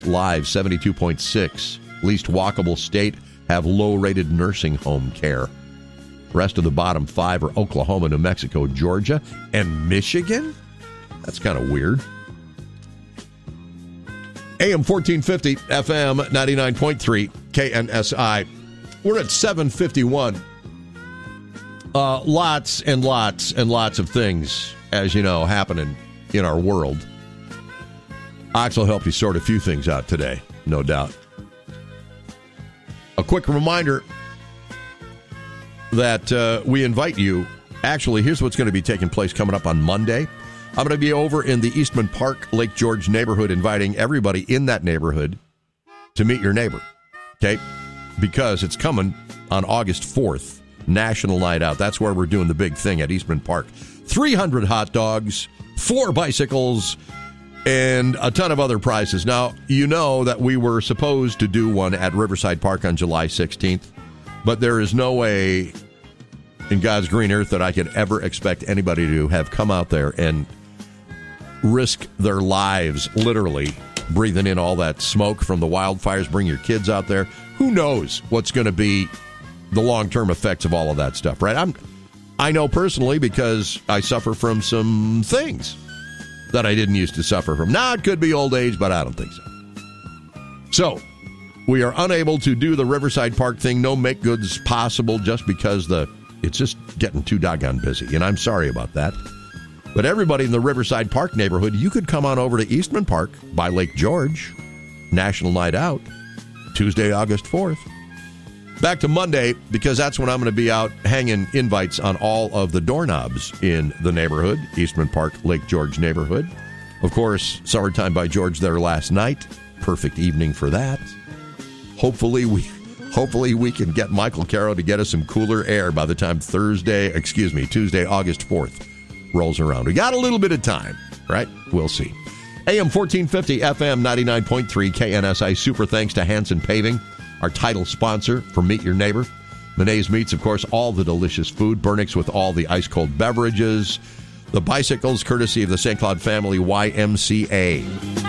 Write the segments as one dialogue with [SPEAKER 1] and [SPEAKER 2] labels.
[SPEAKER 1] live, 72.6. Least walkable state, have low-rated nursing home care. Rest of the bottom 5 are Oklahoma, New Mexico, Georgia, and Michigan? That's kind of weird. AM 1450, FM 99.3, KNSI. We're at 7:51. Lots and lots and lots of things, as you know, happening in our world. Ox will help you sort a few things out today, no doubt. A quick reminder that we invite you. Actually, here's what's going to be taking place coming up on Monday. I'm going to be over in the Eastman Park, Lake George neighborhood, inviting everybody in that neighborhood to meet your neighbor, okay? Because it's coming on August 4th, National Night Out. That's where we're doing the big thing at Eastman Park. 300 hot dogs, 4 bicycles, and a ton of other prizes. Now, you know that we were supposed to do one at Riverside Park on July 16th, but there is no way in God's green earth that I could ever expect anybody to have come out there and risk their lives, literally, breathing in all that smoke from the wildfires. Bring your kids out there. Who knows what's going to be the long-term effects of all of that stuff, right? I know personally because I suffer from some things that I didn't used to suffer from. Now, it could be old age, but I don't think so. So, we are unable to do the Riverside Park thing. No make goods possible just because it's just getting too doggone busy, and I'm sorry about that. But everybody in the Riverside Park neighborhood, you could come on over to Eastman Park by Lake George, National Night Out, Tuesday, August 4th. Back to Monday, because that's when I'm going to be out hanging invites on all of the doorknobs in the neighborhood, Eastman Park, Lake George neighborhood. Of course, Summertime by George there last night. Perfect evening for that. Hopefully we can get Michael Caro to get us some cooler air by the time Tuesday, August 4th rolls around. We got a little bit of time, right? We'll see. AM 1450, FM 99.3, KNSI. Super thanks to Hanson Paving, our title sponsor for Meet Your Neighbor. Monet's Meats, of course, all the delicious food. Burnix with all the ice-cold beverages. The bicycles, courtesy of the St. Cloud Family YMCA.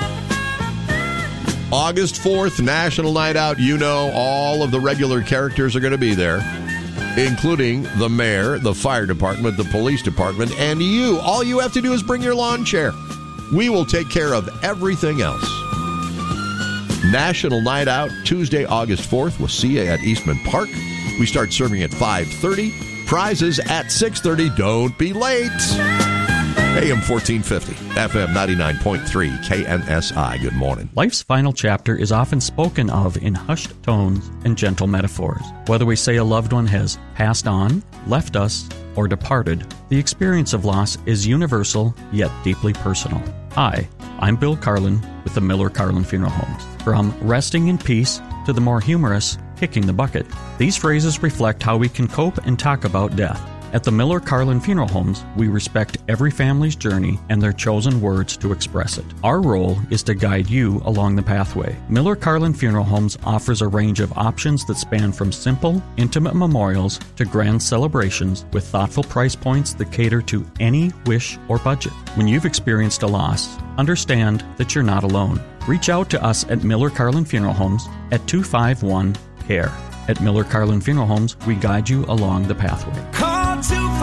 [SPEAKER 1] August 4th, National Night Out. You know, all of the regular characters are going to be there, including the mayor, the fire department, the police department, and you. All you have to do is bring your lawn chair. We will take care of everything else. National Night Out, Tuesday, August 4th. We'll see you at Eastman Park. We start serving at 5:30. Prizes at 6:30. Don't be late. AM 1450, FM 99.3, KNSI. Good morning.
[SPEAKER 2] Life's final chapter is often spoken of in hushed tones and gentle metaphors. Whether we say a loved one has passed on, left us, or departed, the experience of loss is universal yet deeply personal. Hi, I'm Bill Carlin with the Miller Carlin Funeral Homes. From resting in peace to the more humorous kicking the bucket, these phrases reflect how we can cope and talk about death. At the Miller Carlin Funeral Homes, we respect every family's journey and their chosen words to express it. Our role is to guide you along the pathway. Miller Carlin Funeral Homes offers a range of options that span from simple, intimate memorials to grand celebrations with thoughtful price points that cater to any wish or budget. When you've experienced a loss, understand that you're not alone. Reach out to us at Miller Carlin Funeral Homes at 251-CARE. At Miller Carlin Funeral Homes, we guide you along the pathway.
[SPEAKER 3] Call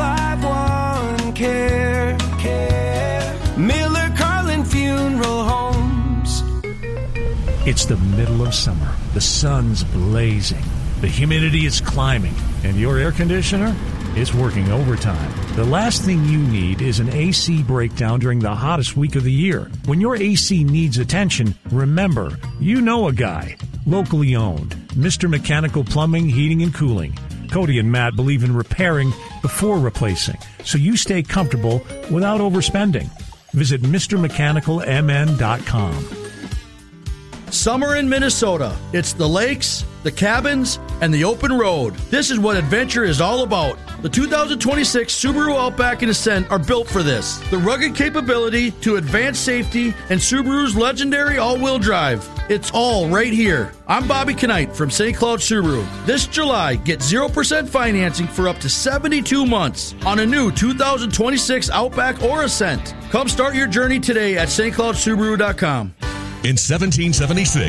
[SPEAKER 3] 251-CARE. Miller Carlin Funeral Homes.
[SPEAKER 4] It's the middle of summer. The sun's blazing. The humidity is climbing. And your air conditioner is working overtime. The last thing you need is an AC breakdown during the hottest week of the year. When your AC needs attention, remember, you know a guy. Locally owned. Mr. Mechanical Plumbing, Heating, and Cooling. Cody and Matt believe in repairing before replacing, so you stay comfortable without overspending. Visit MrMechanicalMN.com.
[SPEAKER 5] Summer in Minnesota. It's the lakes, the cabins, and the open road. This is what adventure is all about. The 2026 Subaru Outback and Ascent are built for this. The rugged capability to advanced safety and Subaru's legendary all-wheel drive. It's all right here. I'm Bobby Knight from St. Cloud Subaru. This July, get 0% financing for up to 72 months on a new 2026 Outback or Ascent. Come start your journey today at stcloudsubaru.com.
[SPEAKER 6] In 1776,